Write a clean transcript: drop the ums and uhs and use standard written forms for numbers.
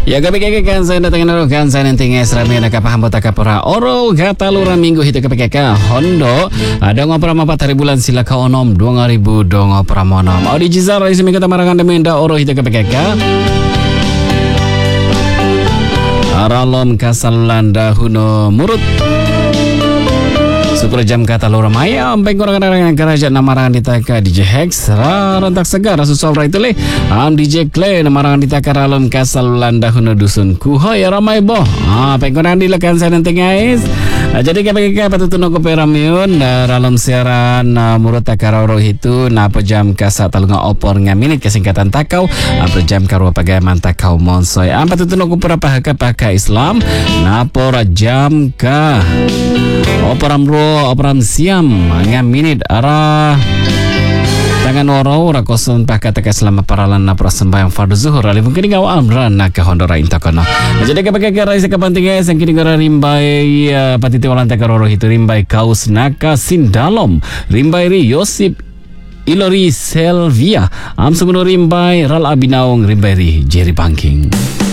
Ya kapikake kan saya datang naro kan saya nanti ngesrami nak paham botak kapora oro gata lura minggu hita kapikake Hondo ada ngopra 4 hari bulan sila ka onom 2000 dong ngopra monom audi jizar isi minggu tamarangan demenda oro hita kapikake aralom kasalanda huno murut Syukur jam kata lura maya Ampeng kurang-kurang kerajaan namarangan ditaka DJ Hex rentak segar susah itu leh DJ Clay namarangan ditaka ralom kasal landa huno dusun kuho ya ramai boh pengkurang dilakukan saya nanti guys jadi kapag patutunan ko peramion ralom siaran murut takaroro itu napa jam kasa talunga opor nga minit kesingkatan takaw apa jam karwa pagayaman takaw monsoy patutunan ko para pahaka Islam napora jam ka operam siam nga minit arah tangan oro rakoson pakataka selama paralan na prasembayang fardu zuhur ali mungkin gaw amran na ka hondora intakono jadi kapag karay sa kapantingay sang kini gara rimbay patitiwalan takaroro hito rimbay kaus naka sindalom rimbay ri Yosip Ilori Selvia am suguno rimbay ral abinaong rimbay ri Jerry Banking